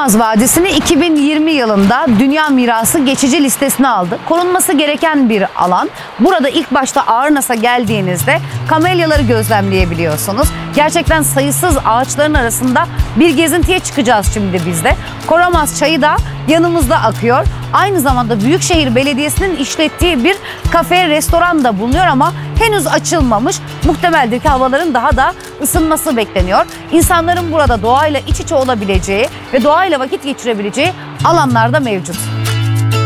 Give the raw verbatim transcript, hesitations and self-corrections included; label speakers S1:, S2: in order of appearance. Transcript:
S1: Koramaz Vadisi'ni iki bin yirmi yılında Dünya Mirası geçici listesine aldı. Korunması gereken bir alan. Burada ilk başta Ağırnas'a geldiğinizde kamelyaları gözlemleyebiliyorsunuz. Gerçekten sayısız ağaçların arasında bir gezintiye çıkacağız şimdi biz de. Koramaz çayı da yanımızda akıyor. Aynı zamanda Büyükşehir Belediyesi'nin işlettiği bir kafe, restoran da bulunuyor ama henüz açılmamış. Muhtemeldir ki havaların daha da ısınması bekleniyor. İnsanların burada doğayla iç içe olabileceği ve doğayla vakit geçirebileceği alanlar da mevcut.